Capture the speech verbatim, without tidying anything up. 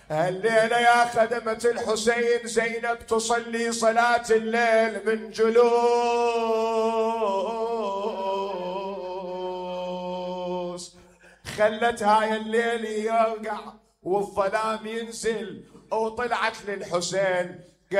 هالليلة يا خدمة الحسين زينب تصلي صلاة الليل من جلوس، خلت هاي الليل يرقع والظلام ينزل وطلعت للحسين